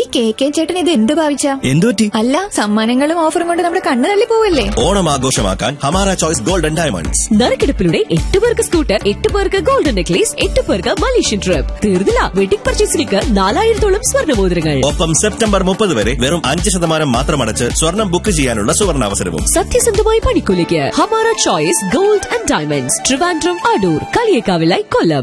K ചേട്ടൻ ഇത് എന്ത് ഭാവിച്ച? എന്തുപറ്റി? അല്ല, സമ്മാനങ്ങളും ഓഫറും കൊണ്ട് നമ്മുടെ കണ്ണ് തള്ളി പോവല്ലേ? ഓണം ആഘോഷമാക്കാൻ ഹമാര ചോയ്സ് ഗോൾഡൻ ഡയമണ്ട്സ്. നറുക്കെടുപ്പിലൂടെ 8 പേർക്ക് സ്കൂട്ടർ, 8 പേർക്ക് ഗോൾഡൻ നെക്ലേസ്, 8 പേർക്ക് മലേഷ്യൻ ട്രിപ്പ്. തീർന്നില്ല, വെഡിംഗ് പർച്ചേസിലേക്ക് 4000-ഓളം സ്വർണ്ണമോതിരങ്ങൾ. ഒപ്പം സെപ്റ്റംബർ 30 വരെ വെറും 5% മാത്രം അടച്ച് സ്വർണം ബുക്ക് ചെയ്യാനുള്ള സുവർണാവസരവും. സത്യസന്ധമായ പണിക്കൂലിക്ക് Hamara choice gold and diamonds, Trivandrum, Adoor, കളിയേക്കാവിലായി, കൊല്ലം.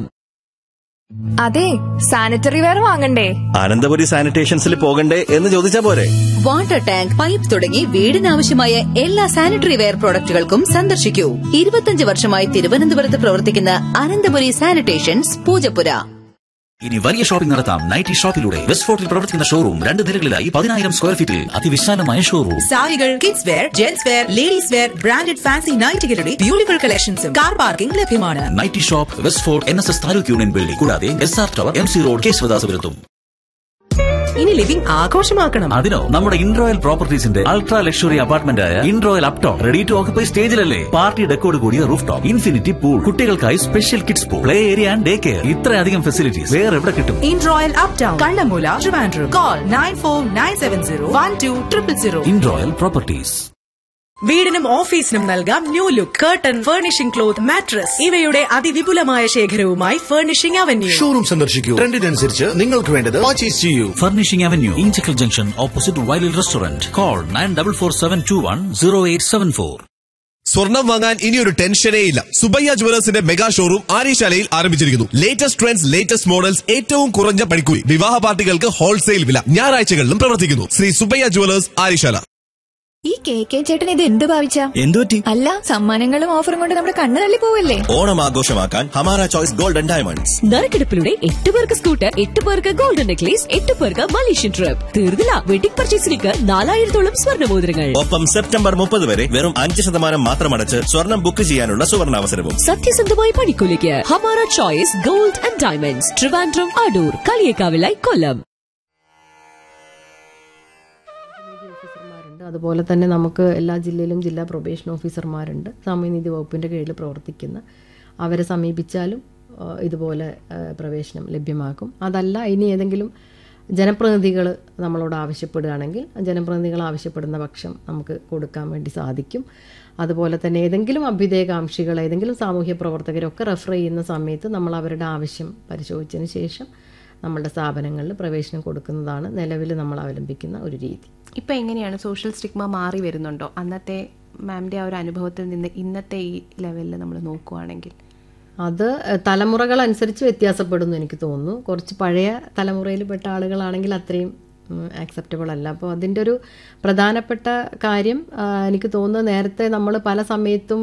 അതെ, സാനിറ്ററി വെയർ വാങ്ങണ്ടേ? അനന്തപുരി സാനിറ്റേഷൻസിൽ പോകണ്ടേ എന്ന് ചോദിച്ചാ പോരെ? വാട്ടർ ടാങ്ക്, പൈപ്പ് തുടങ്ങി വീടിനാവശ്യമായ എല്ലാ സാനിറ്ററി വെയർ പ്രോഡക്റ്റുകൾക്കും സന്ദർശിക്കൂ. 25 വർഷമായി തിരുവനന്തപുരത്ത് പ്രവർത്തിക്കുന്ന അനന്തപുരി സാനിറ്റേഷൻസ്, പൂജപ്പുര. ഇനി വലിയ ഷോപ്പിംഗ് നടത്താം നൈറ്റി ഷോപ്പിലൂടെ. വെസ്റ്റ് ഫോർട്ടിൽ പ്രവർത്തിക്കുന്ന ഷോറൂം 2 നിലകളിലായി 10,000 സ്ക്വയർ ഫീറ്റിൽ അതിവിശാലമായ ഷോറൂം. സാരികൾ, kids wear, gents wear, ladies wear, branded fancy നൈറ്റികളുടെ beautiful കളക്ഷൻസും കാർ പാർക്കിംഗ് ലഭ്യമാണ്. Nightie shop, west fort, NSS taluk union building, കൂടാതെ SR ടവർ, MC റോഡ്, കേശവദാസപുരത്തും. ഇനി ലിവിംഗ് ആഘോഷമാക്കണം. അതിനോ നമ്മുടെ ഇൻറോയൽ പ്രോപ്പർട്ടീസിന്റെ അൾട്രാ ലക്ഷറി അപ്പാർട്ട്മെന്റ് ആയ ഇൻറോയൽ Upton ready to occupy സ്റ്റേജിലല്ലേ. Party ഡെക്കോട് കൂടിയ roof top, infinity pool, കുട്ടികൾക്കായി special kids pool, play area and day care. ഇത്രയധികം facilities വേറെ എവിടെ കിട്ടും? In royal uptown, Kallamoola, Trivandrum. Call 9497012000. ഇൻറോയൽ properties. വീടിനും ഓഫീസിനും നൽകാം new look. Curtain, furnishing cloth, mattress ഇവയുടെ അതിവിപുലമായ ശേഖരവുമായി ഫർണിഷിംഗ് അവന്യൂ. ഷോറൂം സന്ദർശിക്കൂ. ട്രെൻഡിനനുസരിച്ച് നിങ്ങൾക്ക് വേണ്ടത് പർച്ചേസ് ചെയ്യൂ. Furnishing avenue, Inchakkal junction, opposite വൈലിൽ restaurant. Call 9447210874. സ്വർണം വാങ്ങാൻ ഇനിയൊരു ടെൻഷനേ ഇല്ല. സുബയ്യ ജുവലേഴ്സിന്റെ മെഗാ ഷോറൂം ആര്യശാലയിൽ ആരംഭിച്ചിരിക്കുന്നു. ലേറ്റസ്റ്റ് ട്രെൻഡ്സ്, ലേറ്റസ്റ്റ് മോഡൽസ്, ഏറ്റവും കുറഞ്ഞ പണിക്കൂലി, വിവാഹ പാർട്ടികൾക്ക് ഹോൾസെയിൽ വില. ഞായറാഴ്ചകളിലും പ്രവർത്തിക്കുന്നു. ശ്രീ സുബയ്യ ജുവലേഴ്സ്, ആര്യശാല. ഈ കെ ചേട്ടൻ ഇത് എന്ത് ഭാവിച്ച? എന്തുപറ്റി? അല്ല, സമ്മാനങ്ങളും ഓഫറും കൊണ്ട് നമ്മുടെ കണ്ണ് തള്ളി പോവല്ലേ? ഓണം ആഘോഷമാക്കാൻ ഹമാര ചോയ്സ് ഗോൾഡൻ ഡയമണ്ട്സ്. നറുക്കെടുപ്പിലൂടെ 8 പേർക്ക് സ്കൂട്ടർ, 8 പേർക്ക് ഗോൾഡൻ നെക്ലേസ്, 8 പേർക്ക് മലേഷ്യൻ ട്രിപ്പ്. തീർന്നില്ല, വെഡിംഗ് പർച്ചേസിലേക്ക് 4000-ഓളം സ്വർണ്ണമോതിരങ്ങൾ. ഒപ്പം സെപ്റ്റംബർ 30 വരെ വെറും 5% മാത്രം അടച്ച് സ്വർണം ബുക്ക് ചെയ്യാനുള്ള സുവർണാവസരവും. സത്യസന്ധമായ പണിക്കൂലിക്ക് Hamara choice gold and diamonds, Trivandrum, Adoor, കളിയേക്കാവിലായി, കൊല്ലം. അതുപോലെ തന്നെ നമുക്ക് എല്ലാ ജില്ലയിലും ജില്ലാ പ്രൊബേഷൻ ഓഫീസർമാരുണ്ട്, സാമൂഹ്യനീതി വകുപ്പിൻ്റെ കീഴിൽ പ്രവർത്തിക്കുന്ന. അവരെ സമീപിച്ചാലും ഇതുപോലെ പ്രവേശനം ലഭ്യമാക്കും. അതല്ല, ഇനി ഏതെങ്കിലും ജനപ്രതിനിധികൾ നമ്മളോട് ആവശ്യപ്പെടുകയാണെങ്കിൽ ജനപ്രതിനിധികൾ ആവശ്യപ്പെടുന്ന പക്ഷം നമുക്ക് കൊടുക്കാൻ വേണ്ടി സാധിക്കും. അതുപോലെ തന്നെ ഏതെങ്കിലും അഭ്യുദയകാംക്ഷികൾ, ഏതെങ്കിലും സാമൂഹ്യ പ്രവർത്തകരൊക്കെ റെഫർ ചെയ്യുന്ന സമയത്ത് നമ്മൾ അവരുടെ ആവശ്യം പരിശോധിച്ചതിന് ശേഷം നമ്മളുടെ സ്ഥാപനങ്ങളിൽ പ്രവേശനം കൊടുക്കുന്നതാണ് നിലവിൽ നമ്മൾ അവലംബിക്കുന്ന ഒരു രീതി. ഇപ്പോൾ എങ്ങനെയാണ് സോഷ്യൽ സ്റ്റിഗ്മ മാറി വരുന്നുണ്ടോ? അന്നത്തെ മാമിൻ്റെ ആ ഒരു അനുഭവത്തിൽ നിന്ന് ഇന്നത്തെ ഈ ലെവലിൽ നമ്മൾ നോക്കുകയാണെങ്കിൽ അത് തലമുറകൾ അനുസരിച്ച് വ്യത്യാസപ്പെടുന്നു എനിക്ക് തോന്നുന്നു. കുറച്ച് പഴയ തലമുറയിൽപ്പെട്ട ആളുകളാണെങ്കിൽ അത്രയും ആക്സെപ്റ്റബിൾ അല്ല. അപ്പോൾ അതിൻ്റെ ഒരു പ്രധാനപ്പെട്ട കാര്യം എനിക്ക് തോന്നുന്നത്, നേരത്തെ നമ്മൾ പല സമയത്തും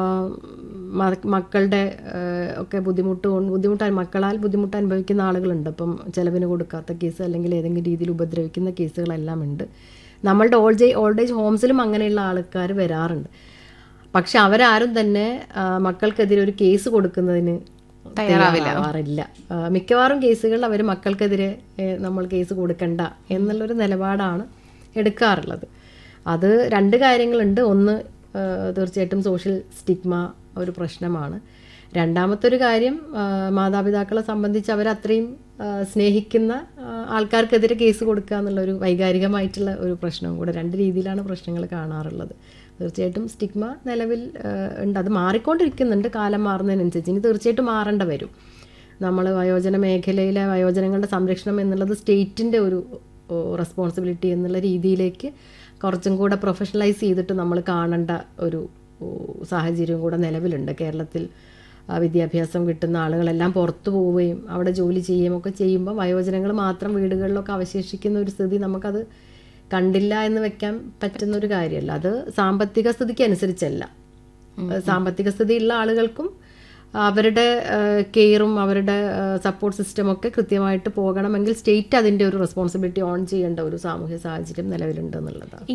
മക്കളുടെ ഒക്കെ ബുദ്ധിമുട്ടായി മക്കളാൽ ബുദ്ധിമുട്ട് അനുഭവിക്കുന്ന ആളുകളുണ്ട്. അപ്പം ചിലവിന് കൊടുക്കാത്ത കേസ് അല്ലെങ്കിൽ ഏതെങ്കിലും രീതിയിൽ ഉപദ്രവിക്കുന്ന കേസുകളെല്ലാം ഉണ്ട്. നമ്മളുടെ ഓൾഡ് ഏജ് ഹോംസിലും അങ്ങനെയുള്ള ആൾക്കാർ വരാറുണ്ട്. പക്ഷെ അവരാരും തന്നെ മക്കൾക്കെതിരെ ഒരു കേസ് കൊടുക്കുന്നതിന് തയ്യാറാവില്ല. മിക്കവാറും കേസുകളിൽ അവർ മക്കൾക്കെതിരെ നമ്മൾ കേസ് കൊടുക്കണ്ട എന്നുള്ളൊരു നിലപാടാണ് എടുക്കാറുള്ളത്. അത് 2 കാര്യങ്ങളുണ്ട്. ഒന്ന്, തീർച്ചയായിട്ടും സോഷ്യൽ സ്റ്റിഗ്മ ഒരു പ്രശ്നമാണ്. രണ്ടാമത്തെ ഒരു കാര്യം, മാതാപിതാക്കളെ സംബന്ധിച്ച് അവരത്രയും സ്നേഹിക്കുന്ന ആൾക്കാർക്കെതിരെ കേസ് കൊടുക്കുക എന്നുള്ളൊരു വൈകാരികമായിട്ടുള്ള ഒരു പ്രശ്നവും കൂടെ. 2 രീതിയിലാണ് പ്രശ്നങ്ങൾ കാണാറുള്ളത്. തീർച്ചയായിട്ടും സ്റ്റിഗ്മ നിലവിൽ ഉണ്ട്. അത് മാറിക്കൊണ്ടിരിക്കുന്നുണ്ട് കാലം മാറുന്നതിനനുസരിച്ച്. ഇനി തീർച്ചയായിട്ടും മാറേണ്ട വരും. നമ്മൾ വയോജന മേഖലയിലെ വയോജനങ്ങളുടെ സംരക്ഷണം എന്നുള്ളത് സ്റ്റേറ്റിൻ്റെ ഒരു റെസ്പോൺസിബിലിറ്റി എന്നുള്ള രീതിയിലേക്ക് കുറച്ചും കൂടെ പ്രൊഫഷണലൈസ് ചെയ്തിട്ട് നമ്മൾ കാണേണ്ട ഒരു സാഹചര്യവും കൂടെ നിലവിലുണ്ട്. കേരളത്തിൽ വിദ്യാഭ്യാസം കിട്ടുന്ന ആളുകളെല്ലാം പുറത്തു പോവുകയും അവിടെ ജോലി ചെയ്യുകയും ഒക്കെ ചെയ്യുമ്പോൾ വയോജനങ്ങൾ മാത്രം വീടുകളിലൊക്കെ അവശേഷിക്കുന്ന ഒരു സ്ഥിതി നമുക്കത് കണ്ടില്ല എന്ന് വെക്കാൻ പറ്റുന്നൊരു കാര്യമല്ല. അത് സാമ്പത്തിക സ്ഥിതിക്ക് അനുസരിച്ചല്ല. സാമ്പത്തിക സ്ഥിതിയുള്ള ആളുകൾക്കും അവരുടെ കെയറും അവരുടെ സപ്പോർട്ട് സിസ്റ്റമൊക്കെ കൃത്യമായിട്ട് പോകണമെങ്കിൽ സ്റ്റേറ്റ് അതിൻ്റെ ഒരു റെസ്പോൺസിബിലിറ്റി ഓൺ ചെയ്യേണ്ട ഒരു സാമൂഹ്യ സാഹചര്യം നിലവിലുണ്ട് എന്നുള്ളതാണ്.